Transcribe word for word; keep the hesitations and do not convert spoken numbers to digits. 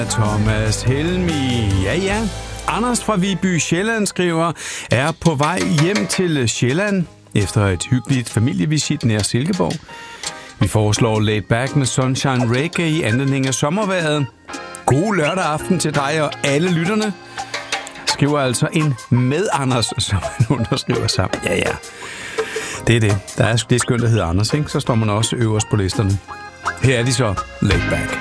Thomas Helmi. Ja, ja. Anders fra Viby Sjælland skriver, er på vej hjem til Sjælland efter et hyggeligt familievisit nær Silkeborg. Vi foreslår Laid Back med Sunshine Reggae i anledning af sommervejret. God lørdag aften til dig og alle lytterne. Skriver altså en med Anders, som nogen der skriver sammen. Ja, ja. Det er det. Der er det skønt, der hedder Anders, ikke? Så står man også øverst på listerne. Her er de så, Laid Back.